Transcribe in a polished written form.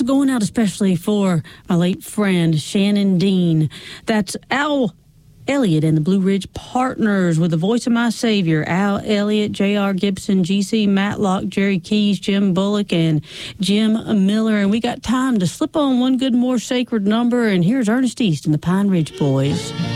going out especially for my late friend, Shannon Dean. That's Al Elliott and the Blue Ridge Partners with the Voice of My Savior. Al Elliott, J.R. Gibson, G.C. Matlock, Jerry Keys, Jim Bullock, and Jim Miller. And we got time to slip on one good more sacred number. And here's Ernest East and the Pine Ridge Boys.